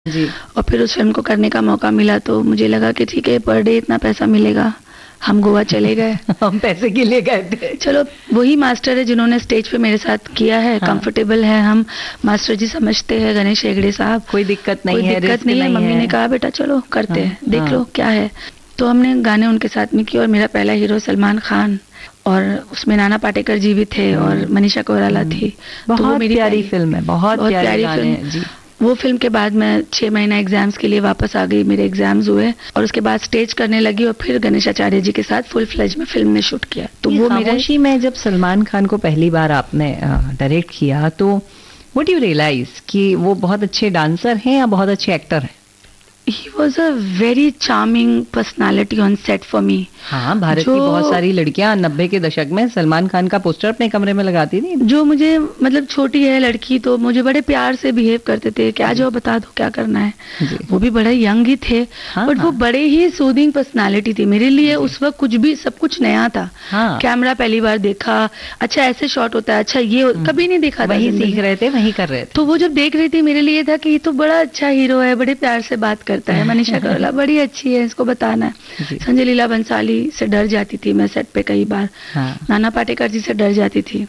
जी। और फिर उस फिल्म को करने का मौका मिला तो मुझे लगा कि ठीक है, पर डे इतना पैसा मिलेगा, हम गोवा चले गए। हम पैसे के लिए गए थे। चलो, वही मास्टर है जिन्होंने स्टेज पे मेरे साथ किया है, हाँ। कंफर्टेबल है हम, मास्टर जी समझते हैं, गणेश हेगड़े साहब, कोई दिक्कत नहीं कोई है, दिक्कत नहीं है। मम्मी ने कहा बेटा चलो करते हैं, देख लो क्या है। तो हमने गाने उनके साथ में किए और मेरा पहला हीरो सलमान खान, और उसमें नाना पाटेकर जी भी थे और मनीषा कोइराला थी। बहुत तो वो मेरी प्यारी फिल्म है, बहुत प्यारी गाने हैं जी। वो फिल्म के बाद मैं 6 महीना एग्जाम्स के लिए वापस आ गई, मेरे एग्जाम्स हुए और उसके बाद स्टेज करने लगी और फिर गणेश आचार्य जी के साथ फुल फ्लेज में फिल्म में शूट किया। तो वो खामोशी में जब सलमान खान को पहली बार आपने डायरेक्ट किया तो व्हाट यू रियलाइज कि वो बहुत अच्छे डांसर हैं या बहुत अच्छे एक्टर हैं? He was a very charming personality on set for me. हाँ, भारत की बहुत सारी लड़कियां 90 के दशक में सलमान खान का पोस्टर अपने कमरे में लगाती थी। जो मुझे मतलब छोटी है लड़की तो मुझे बड़े प्यार से बिहेव करते थे, क्या जो बता दो क्या करना है। वो भी बड़े यंग ही थे, बट वो बड़े ही सूदिंग पर्सनालिटी थी मेरे लिए। उस वक्त कुछ भी सब कुछ नया था। कैमरा पहली बार देखा, अच्छा ऐसे शॉट होता है, अच्छा ये कभी नहीं देखा था, वही सीख रहे थे, वही कर रहे थे। तो वो जब देख रही थी मेरे लिए था कि ये तो बड़ा अच्छा हीरो है, बड़े प्यार से बात करता है, मनीषा कोइराला बड़ी अच्छी है, इसको बताना है। संजय लीला बंसाली से डर जाती थी मैं सेट पे कई बार। नाना पाटेकर जी से डर जाती थी,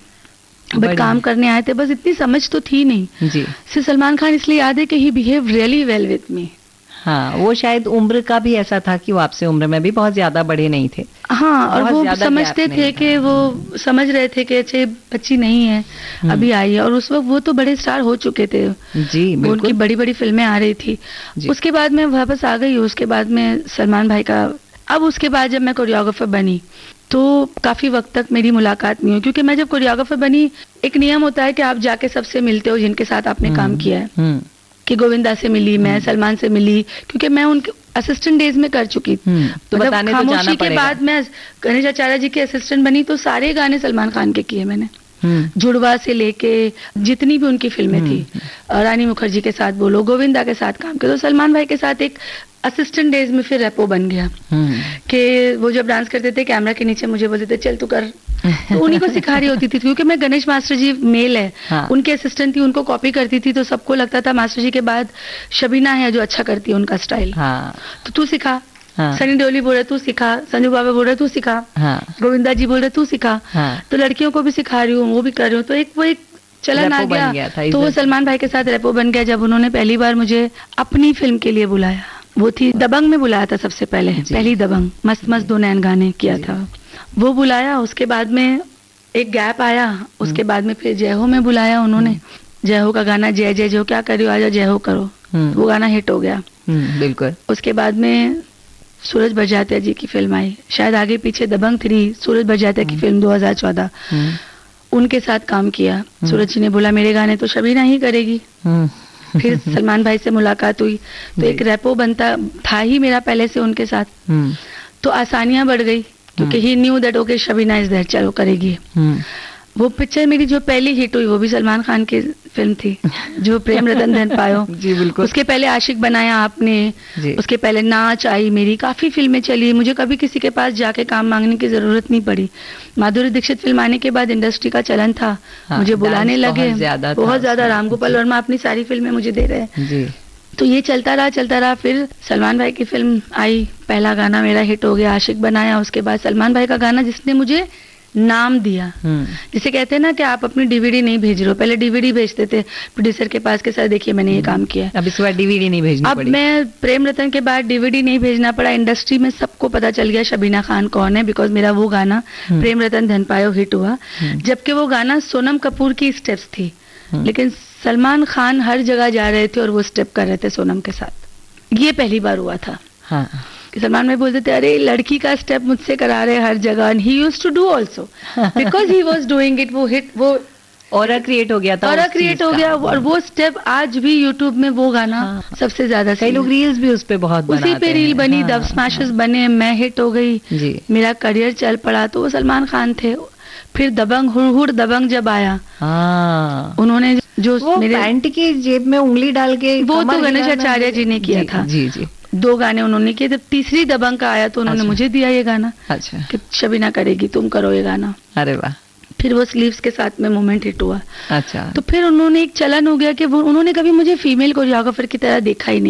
बट काम करने आए थे, बस इतनी समझ तो थी नहीं जी। सिर्फ सलमान खान इसलिए याद है कि ही behave really well with me. हाँ, वो शायद उम्र का भी ऐसा था कि वो आपसे उम्र में भी बहुत ज्यादा बड़े नहीं थे। हाँ, और वो समझते थे कि वो समझ रहे थे कि अच्छे बच्ची नहीं है, अभी आई है। और उस वक्त वो तो बड़े स्टार हो चुके थे जी, बिल्कुल। उनकी बड़ी बड़ी फिल्में आ रही थी। उसके बाद मैं वापस आ गई, उसके बाद में सलमान भाई का, अब उसके बाद जब मैं कोरियोग्राफर बनी तो काफी वक्त तक मेरी मुलाकात नहीं हुई, क्योंकि मैं जब कोरियोग्राफर बनी एक नियम होता है कि आप जाके सबसे मिलते हो जिनके साथ आपने काम किया है। कि गोविंदा से मिली मैं, सलमान से मिली, क्योंकि मैं उनके असिस्टेंट डेज में कर चुकी थी। तो बताने तो जाना पड़ेगा। के बाद मैं गणेश आचार्य जी के असिस्टेंट बनी तो सारे गाने सलमान खान के किए मैंने, जुड़वा से लेके जितनी भी उनकी फिल्में थी, रानी मुखर्जी के साथ बोलो, गोविंदा के साथ काम किया। तो सलमान भाई के साथ एक असिस्टेंट डेज में फिर रेपो बन गया कि वो जब डांस करते थे कैमरा के नीचे मुझे बोलते थे चल तू कर, तो उन्हीं को सिखा रही होती थी, क्योंकि मैं गणेश मास्टर जी मेल है, उनके असिस्टेंट थी, उनको कॉपी करती थी। तो सबको लगता था मास्टर जी के बाद शबीना है जो अच्छा करती है उनका स्टाइल, तो तू सिखा। सनी देओल बोल रहे तू सिखा, संजू बाबा बोल रहे तू सिखा, गोविंदा जी बोल रहे तू सिखा। तो लड़कियों को भी सिखा रही हूँ, वो भी कर रही हूँ, तो एक चलन आ गया। तो वो सलमान भाई के साथ रेपो बन गया जब उन्होंने पहली बार मुझे अपनी फिल्म के लिए बुलाया। वो थी दबंग में बुलाया था सबसे पहले, पहली दबंग, मस्त मस्त दो नैन गाने किया था, वो बुलाया। उसके बाद में एक गैप आया, उसके बाद में फिर जय हो में बुलाया उन्होंने। जय हो का गाना जय जय जो क्या करियो आजा जय हो करो, वो गाना हिट हो गया। बिल्कुल। उसके बाद में सूरज बड़जात्या जी की फिल्म आई, शायद आगे पीछे दबंग 3, सूरज बड़जात्या की फिल्म 2014, उनके साथ काम किया। सूरज जी ने बोला मेरे गाने तो शबीना ही करेगी। फिर सलमान भाई से मुलाकात हुई तो एक रेपो बनता था ही मेरा पहले से उनके साथ, तो आसानियां बढ़ गई, क्योंकि ही knew that okay Shabina is there, चलो करेगी। वो पिक्चर मेरी जो पहली हिट हुई वो भी सलमान खान की फिल्म थी, जो प्रेम रतन धन पायो। जी बिल्कुल। उसके पहले आशिक बनाया आपने, उसके पहले नाच आई मेरी, काफी फिल्में चली, मुझे कभी किसी के पास जाके काम मांगने की जरूरत नहीं पड़ी। माधुरी दीक्षित फिल्म आने के बाद इंडस्ट्री का चलन था, मुझे बुलाने लगे बहुत ज्यादा। राम गोपाल वर्मा अपनी सारी फिल्में मुझे दे रहे हैं। तो ये चलता रहा। फिर सलमान भाई की फिल्म आई, पहला गाना मेरा हिट हो गया, आशिक बनाया। उसके बाद सलमान भाई का गाना जिसने मुझे नाम दिया, जिसे कहते हैं ना कि आप अपनी डीवीडी नहीं भेज रहे हो, पहले डीवीडी भेजते थे प्रोड्यूसर के पास के, सर देखिए मैंने ये काम किया है। अब इस बार डीवीडी नहीं भेजनी पड़ी। अब मैं प्रेम रतन के बाद डीवीडी नहीं भेजना पड़ा, इंडस्ट्री में सबको पता चल गया शबीना खान कौन है, बिकॉज मेरा वो गाना प्रेम रतन धन पायो हिट हुआ। जबकि वो गाना सोनम कपूर की स्टेप्स थी, लेकिन सलमान खान हर जगह जा रहे थे और वो स्टेप कर रहे थे सोनम के साथ। ये पहली बार हुआ था। सलमान भाई बोलते थे अरे लड़की का स्टेप मुझसे करा रहे हर जगह, and he used to do also because he was doing it. वो हिट, वो ऑरा क्रिएट हो गया था, ऑरा क्रिएट हो गया। और वो स्टेप आज भी यूट्यूब में वो गाना सबसे ज्यादा, कई लोग रील्स भी उस पे बहुत बनाते हैं। उसी पे रील बनी, दब स्मैशेस बने, मैं हिट हो गई, मेरा करियर चल पड़ा। तो वो सलमान खान थे। फिर दबंग, हुड़ दबंग जब आया, उन्होंने जो मेरे पैंट की जेब में उंगली डाल के, वो तो गणेश आचार्य जी ने किया था। जी जी, 2 गाने उन्होंने किए। जब तीसरी दबंग का आया तो उन्होंने मुझे दिया ये गाना, कि शबीना करेगी, तुम करो ये गाना। अरे वाह। फिर वो स्लीव्स के साथ में मोमेंट हिट हुआ। अच्छा। तो फिर उन्होंने एक चलन हो गया कि वो उन्होंने कभी मुझे फीमेल कोरियोग्राफर की तरह देखा ही नहीं।